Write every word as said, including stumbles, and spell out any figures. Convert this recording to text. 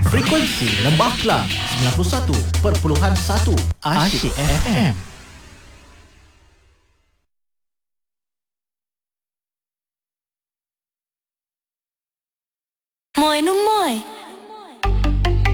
Frekuensi Lembah Kelang sembilan puluh satu perpuluhan satu Asyik F M. Moi no moi.